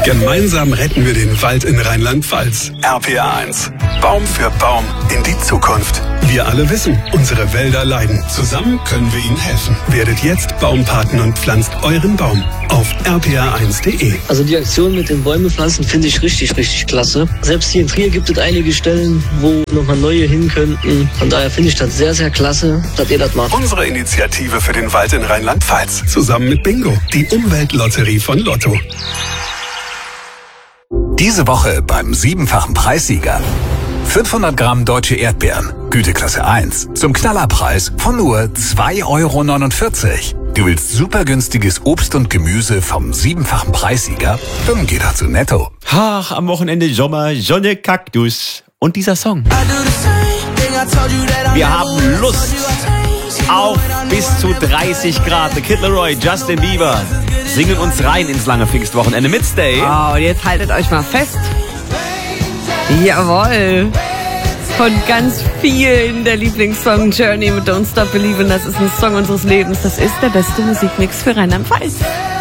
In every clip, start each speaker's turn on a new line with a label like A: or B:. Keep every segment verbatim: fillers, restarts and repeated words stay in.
A: Gemeinsam retten wir den Wald in Rheinland-Pfalz. R P R eins. Baum für Baum in die Zukunft. Wir alle wissen, unsere Wälder leiden. Zusammen können wir ihnen helfen. Werdet jetzt Baumpaten und pflanzt euren Baum auf r p r eins punkt d e.
B: Also die Aktion mit den Bäume pflanzen finde ich richtig, richtig klasse. Selbst hier in Trier gibt es einige Stellen, wo nochmal neue hin könnten. Von daher finde ich das sehr, sehr klasse, dass ihr das macht.
A: Unsere Initiative für den Wald in Rheinland-Pfalz. Zusammen mit Bingo, die Umweltlotterie von Lotto.
C: Diese Woche beim siebenfachen Preissieger. fünfhundert Gramm deutsche Erdbeeren, Güteklasse eins, zum Knallerpreis von nur zwei Euro neunundvierzig. Du willst super günstiges Obst und Gemüse vom siebenfachen Preissieger? Dann geh doch zu Netto.
D: Ach, am Wochenende Sommer, Sonne, Kaktus und dieser Song. Wir haben Lust auf bis zu dreißig Grad. The Kid Laroi, Justin Bieber singen uns rein ins lange Pfingstwochenende mit Stay.
E: Oh, und jetzt haltet euch mal fest. Jawohl. Von ganz vielen der Lieblingssong Journey mit Don't Stop Believin'. Das ist ein Song unseres Lebens. Das ist der beste Musikmix für Rheinland-Pfalz.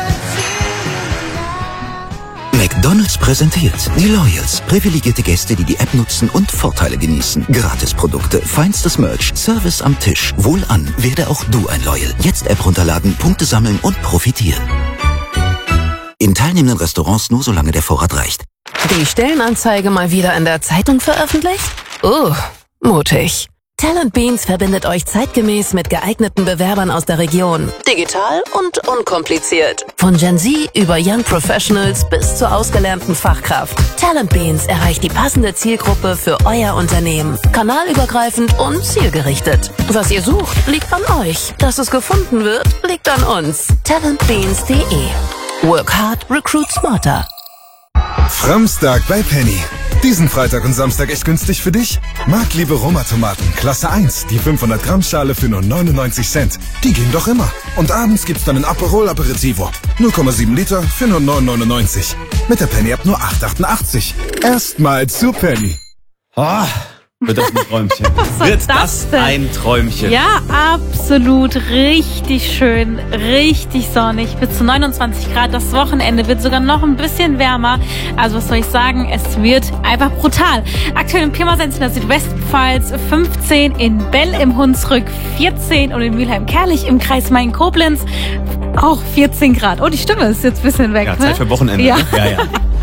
F: McDonald's präsentiert die Loyals. Privilegierte Gäste, die die App nutzen und Vorteile genießen. Gratisprodukte, feinstes Merch, Service am Tisch. Wohlan, werde auch du ein Loyal. Jetzt App runterladen, Punkte sammeln und profitieren. In teilnehmenden Restaurants nur solange der Vorrat reicht.
G: Die Stellenanzeige mal wieder in der Zeitung veröffentlicht? Uh, mutig. Talent Beans verbindet euch zeitgemäß mit geeigneten Bewerbern aus der Region. Digital und unkompliziert. Von Gen Z über Young Professionals bis zur ausgelernten Fachkraft. Talent Beans erreicht die passende Zielgruppe für euer Unternehmen. Kanalübergreifend und zielgerichtet. Was ihr sucht, liegt an euch. Dass es gefunden wird, liegt an uns. talent beans punkt de. Work hard, recruit smarter.
H: Framstag bei Penny. Diesen Freitag und Samstag echt günstig für dich? Marktliebe Roma-Tomaten, Klasse eins, die fünfhundert Gramm Schale für nur neunundneunzig Cent. Die gehen doch immer. Und abends gibt's dann ein Aperol Aperitivo. null Komma sieben Liter für nur neun neunundneunzig. Mit der Penny-App nur acht achtundachtzig. Erstmal zu Penny.
D: Oh, wird das ein Träumchen? Wird das, das ein Träumchen?
I: Ja, absolut. Richtig schön, richtig sonnig. Bis zu neunundzwanzig Grad. Das Wochenende wird sogar noch ein bisschen wärmer. Also was soll ich sagen? Es wird einfach brutal. Aktuell in Pirmasens in der Südwestpfalz fünfzehn, in Bell im Hunsrück vierzehn und in Mülheim-Kerlich im Kreis Main-Koblenz auch vierzehn Grad. Oh, die Stimme ist jetzt ein bisschen weg.
D: Ja,
I: ne?
D: Zeit für Wochenende.
I: Ja,
D: ne? ja. ja.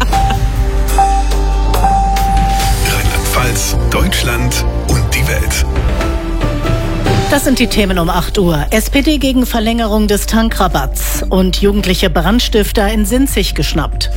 A: Rheinland-Pfalz, Deutschland und die Welt.
J: Das sind die Themen um acht Uhr. S P D gegen Verlängerung des Tankrabatts und jugendliche Brandstifter in Sinzig geschnappt.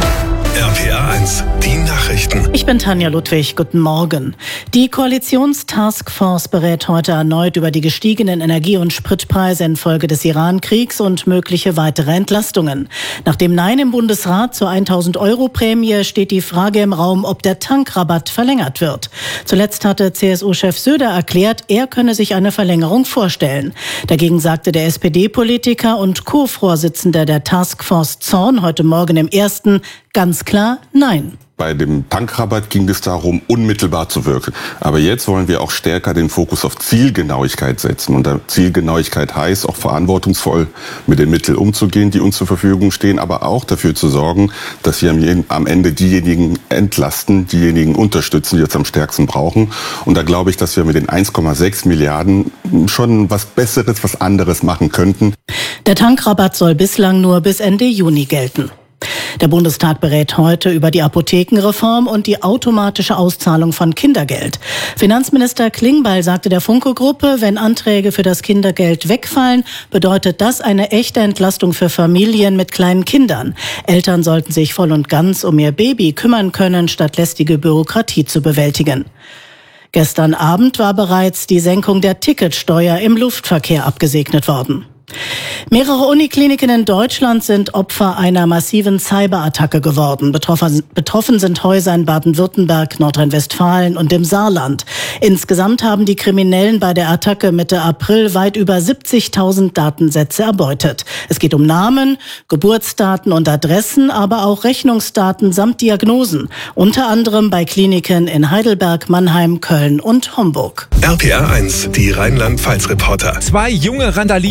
A: R P R eins, die Nachrichten.
J: Ich bin Tanja Ludwig, guten Morgen. Die Koalitionstaskforce berät heute erneut über die gestiegenen Energie- und Spritpreise infolge des Iran-Kriegs und mögliche weitere Entlastungen. Nach dem Nein im Bundesrat zur tausend Euro Prämie steht die Frage im Raum, ob der Tankrabatt verlängert wird. Zuletzt hatte C S U-Chef Söder erklärt, er könne sich eine Verlängerung vorstellen. Dagegen sagte der S P D-Politiker und Co-Vorsitzender der Taskforce Zorn heute Morgen im Ersten ganz klar Nein.
K: Bei dem Tankrabatt ging es darum, unmittelbar zu wirken. Aber jetzt wollen wir auch stärker den Fokus auf Zielgenauigkeit setzen. Und Zielgenauigkeit heißt auch verantwortungsvoll mit den Mitteln umzugehen, die uns zur Verfügung stehen, aber auch dafür zu sorgen, dass wir am Ende diejenigen entlasten, diejenigen unterstützen, die jetzt am stärksten brauchen. Und da glaube ich, dass wir mit den eins Komma sechs Milliarden schon was Besseres, was anderes machen könnten.
J: Der Tankrabatt soll bislang nur bis Ende Juni gelten. Der Bundestag berät heute über die Apothekenreform und die automatische Auszahlung von Kindergeld. Finanzminister Klingbeil sagte der Funke-Gruppe, wenn Anträge für das Kindergeld wegfallen, bedeutet das eine echte Entlastung für Familien mit kleinen Kindern. Eltern sollten sich voll und ganz um ihr Baby kümmern können, statt lästige Bürokratie zu bewältigen. Gestern Abend war bereits die Senkung der Ticketsteuer im Luftverkehr abgesegnet worden. Mehrere Unikliniken in Deutschland sind Opfer einer massiven Cyberattacke geworden. Betroffen, betroffen sind Häuser in Baden-Württemberg, Nordrhein-Westfalen und im Saarland. Insgesamt haben die Kriminellen bei der Attacke Mitte April weit über siebzigtausend Datensätze erbeutet. Es geht um Namen, Geburtsdaten und Adressen, aber auch Rechnungsdaten samt Diagnosen. Unter anderem bei Kliniken in Heidelberg, Mannheim, Köln und Homburg.
A: R P R eins, die Rheinland-Pfalz-Reporter.
L: Zwei junge Randalierer haben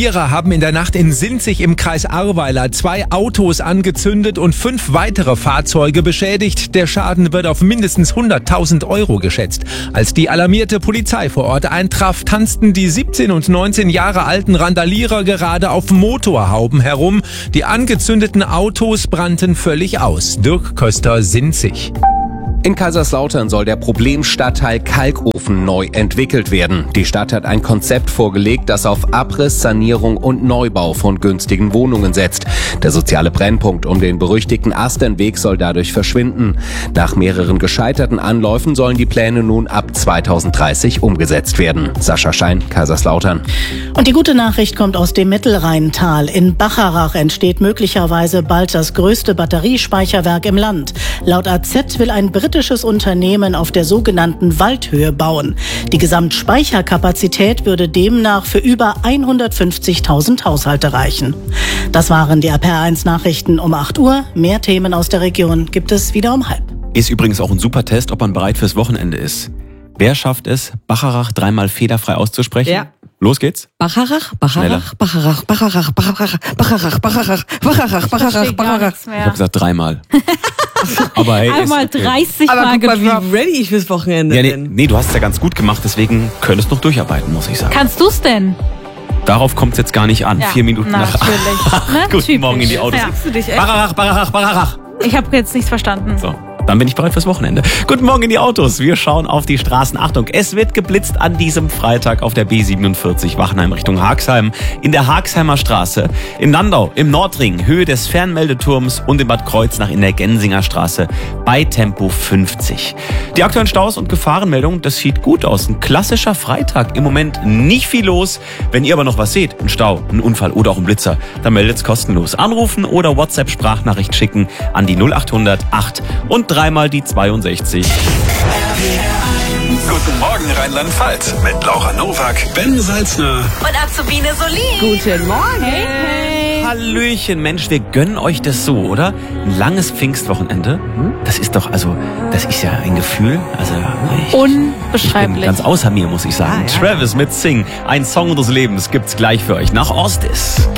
L: haben in der Nacht in Sinzig im Kreis Ahrweiler zwei Autos angezündet und fünf weitere Fahrzeuge beschädigt. Der Schaden wird auf mindestens hunderttausend Euro geschätzt. Als die alarmierte Polizei vor Ort eintraf, tanzten die siebzehn und neunzehn Jahre alten Randalierer gerade auf Motorhauben herum. Die angezündeten Autos brannten völlig aus. Dirk Köster, Sinzig.
M: In Kaiserslautern soll der Problemstadtteil Kalkofen neu entwickelt werden. Die Stadt hat ein Konzept vorgelegt, das auf Abriss, Sanierung und Neubau von günstigen Wohnungen setzt. Der soziale Brennpunkt um den berüchtigten Asternweg soll dadurch verschwinden. Nach mehreren gescheiterten Anläufen sollen die Pläne nun ab zweitausenddreißig umgesetzt werden. Sascha Schein, Kaiserslautern.
J: Und die gute Nachricht kommt aus dem Mittelrheintal. In Bacharach entsteht möglicherweise bald das größte Batteriespeicherwerk im Land. Laut A Z will ein britisches Unternehmen auf der sogenannten Waldhöhe bauen. Die Gesamtspeicherkapazität würde demnach für über hundertfünfzigtausend Haushalte reichen. Das waren die R P R eins Nachrichten um acht Uhr. Mehr Themen aus der Region gibt es wieder um halb.
D: Ist übrigens auch ein super Test, ob man bereit fürs Wochenende ist. Wer schafft es, Bacharach dreimal fehlerfrei auszusprechen?
E: Ja.
D: Los geht's.
E: Bacharach, Bacharach, Bacharach, Bacharach, Bacharach, Bacharach, Bacharach, Bacharach, Bacharach, Bacharach.
D: Ich hab gesagt dreimal. Aber hey,
I: einmal dreißig
E: Aber
I: Mal
E: guck mal,
I: gedroppt.
E: wie ready ich fürs Wochenende
D: ja, nee,
E: bin.
D: nee, du hast es ja ganz gut gemacht, deswegen könntest du noch durcharbeiten, muss ich sagen.
I: Kannst du's denn?
D: Darauf kommt's jetzt gar nicht an.
I: Ja,
D: Vier Minuten nach
I: natürlich.
D: acht.
I: Ne?
D: Guten Morgen in die Autos.
I: Ja.
E: Du dich echt?
D: Bacharach, Bacharach, Bacharach.
I: Ich habe jetzt nichts verstanden.
D: So. Dann bin ich bereit fürs Wochenende. Guten Morgen in die Autos. Wir schauen auf die Straßen. Achtung, es wird geblitzt an diesem Freitag auf der B siebenundvierzig Wachenheim Richtung Haagsheim. In der Haagsheimer Straße, in Landau, im Nordring, Höhe des Fernmeldeturms und in Bad Kreuznach in der Gensinger Straße bei Tempo fünfzig. Die aktuellen Staus und Gefahrenmeldungen, das sieht gut aus. Ein klassischer Freitag. Im Moment nicht viel los. Wenn ihr aber noch was seht, ein Stau, ein Unfall oder auch ein Blitzer, dann meldet's kostenlos. Anrufen oder WhatsApp-Sprachnachricht schicken an die null achthundert acht und dreimal die zweiundsechzig.
A: Guten Morgen Rheinland-Pfalz mit Laura Nowak, Ben Salzner
G: Und Azubine Solin.
E: Guten Morgen.
I: Hey, hey.
D: Hallöchen, Mensch, wir gönnen euch das so, oder? Ein langes Pfingstwochenende. Das ist doch, also, das ist ja ein Gefühl. Also, ich,
I: Unbeschreiblich.
D: ich bin ganz außer mir, muss ich sagen.
E: Ah, ja.
D: Travis mit Sing, ein Song des Lebens, gibt's gleich für euch nach Ostis.